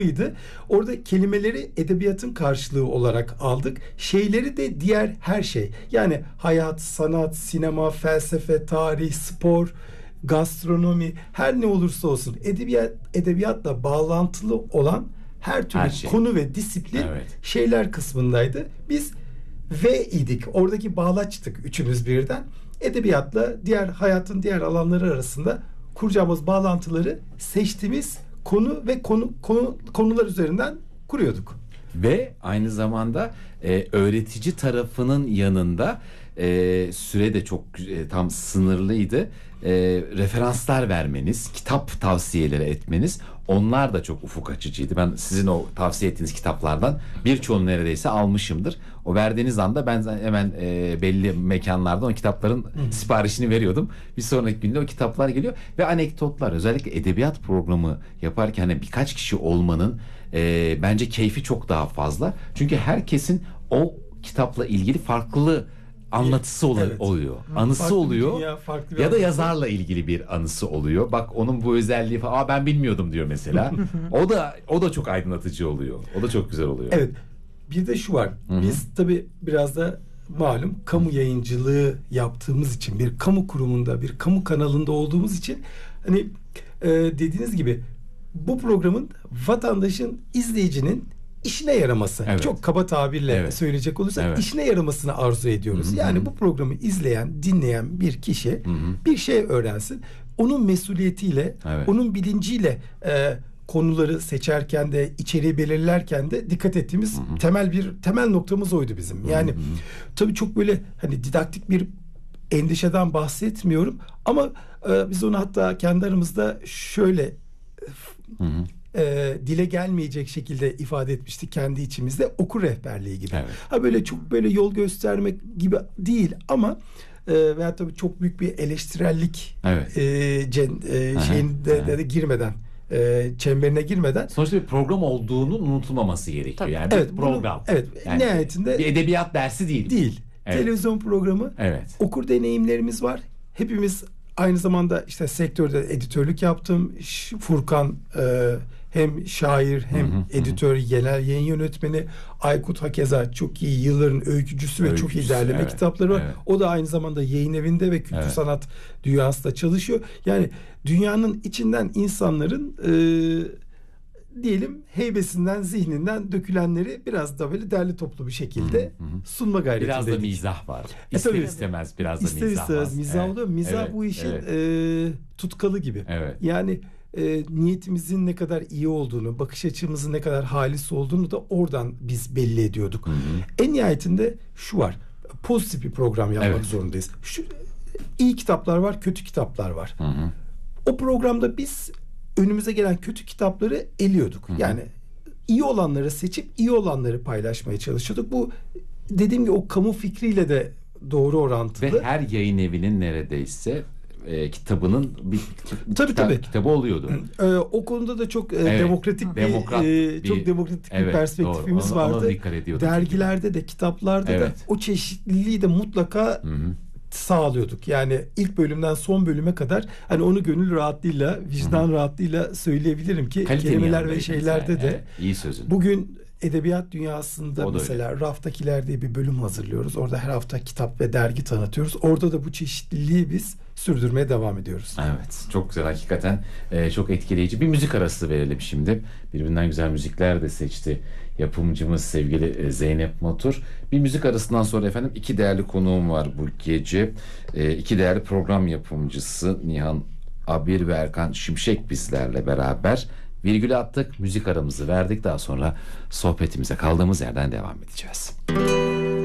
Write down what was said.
Orada kelimeleri edebiyatın karşılığı olarak aldık. Şeyleri de diğer her şey. Yani hayat, sanat, sinema, felsefe, tarih, spor, gastronomi, her ne olursa olsun edebiyatla bağlantılı olan her türlü konu ve disiplin şeyler kısmındaydı. Biz V idik. Oradaki bağlaçtık üçümüz birden. Edebiyatla diğer hayatın diğer alanları arasında kuracağımız bağlantıları seçtiğimiz konu ve konular üzerinden kuruyorduk. Ve aynı zamanda öğretici tarafının yanında süre de çok tam sınırlıydı. Referanslar vermeniz, kitap tavsiyeleri etmeniz, onlar da çok ufuk açıcıydı. Ben sizin o tavsiye ettiğiniz kitaplardan birçoğunu neredeyse almışımdır. O verdiğiniz anda ben hemen belli mekanlarda o kitapların siparişini veriyordum. Bir sonraki günde o kitaplar geliyor ve anekdotlar, özellikle edebiyat programı yaparken hani birkaç kişi olmanın bence keyfi çok daha fazla. Çünkü herkesin o kitapla ilgili farklı anlatısı oluyor. Anısı farklı oluyor. Dünya, ya da yazarla ilgili bir anısı oluyor. Bak onun bu özelliği falan. Ben bilmiyordum diyor mesela. O da çok aydınlatıcı oluyor. O da çok güzel oluyor. Evet. Bir de şu var. Biz tabii biraz da malum kamu yayıncılığı yaptığımız için, bir kamu kurumunda, bir kamu kanalında olduğumuz için hani dediğiniz gibi bu programın vatandaşın, izleyicinin işine yaraması. Çok kaba tabirle söyleyecek olursak işine yaramasını arzu ediyoruz. Yani bu programı izleyen, dinleyen bir kişi bir şey öğrensin. Onun mesuliyetiyle, onun bilinciyle konuları seçerken de, içeriği belirlerken de dikkat ettiğimiz temel noktamız oydu bizim. Yani tabii çok böyle hani didaktik bir endişeden bahsetmiyorum ama biz onu hatta kendi aramızda şöyle dile gelmeyecek şekilde ifade etmiştik kendi içimizde, okur rehberliği gibi. Böyle çok böyle yol göstermek gibi değil ama veya tabii çok büyük bir eleştirellik şeyinde de girmeden, çemberine girmeden. Sonuçta bir program olduğunun unutulmaması gerekiyor. Tabii. Yani bir program. Yani nihayetinde bir edebiyat dersi değil. Televizyon programı. Okur deneyimlerimiz var. Hepimiz aynı zamanda işte sektörde editörlük yaptım. Furkan hem şair hem editör, genel yayın yönetmeni. Aykut hakeza çok iyi yılların öykücüsü ve çok iyi derleme kitapları var. O da aynı zamanda yayın evinde ve kültür sanat dünyasında çalışıyor. Yani dünyanın içinden insanların diyelim heybesinden, zihninden dökülenleri biraz da böyle derli toplu bir şekilde sunma gayretindeydik. Biraz da mizah var. İster istemez biraz da mizah var. Mizah oluyor. Mizah bu işin tutkalı gibi. Yani niyetimizin ne kadar iyi olduğunu, bakış açımızın ne kadar halis olduğunu da oradan biz belli ediyorduk. En nihayetinde şu var. Pozitif bir program yapmak zorundayız. İyi kitaplar var, kötü kitaplar var. O programda biz önümüze gelen kötü kitapları eliyorduk. Yani iyi olanları seçip iyi olanları paylaşmaya çalışıyorduk. Bu dediğim gibi o kamu fikriyle de doğru orantılı. Ve her yayın evinin neredeyse kitabının bir kitabı oluyordu. O konuda da çok demokratik bir perspektifimiz vardı. Dergilerde de, kitaplarda da o çeşitliliği de mutlaka sağlıyorduk. Yani ilk bölümden son bölüme kadar hani onu gönül rahatlığıyla, vicdan rahatlığıyla söyleyebilirim ki kelimeler ve şeylerde de iyi sözün. Bugün edebiyat dünyasında mesela Raftakiler diye bir bölüm hazırlıyoruz. Orada her hafta kitap ve dergi tanıtıyoruz. Orada da bu çeşitliliği biz sürdürmeye devam ediyoruz. Evet. Çok güzel. Hakikaten çok etkileyici. Bir müzik arası verelim şimdi. Birbirinden güzel müzikler de seçti yapımcımız sevgili Zeynep Motur. Bir müzik arasından sonra efendim iki değerli konuğum var bu gece. İki değerli program yapımcısı Nihan Abir ve Erkan Şimşek bizlerle beraber. Virgülü attık, müzik aramızı verdik. Daha sonra sohbetimize kaldığımız yerden devam edeceğiz.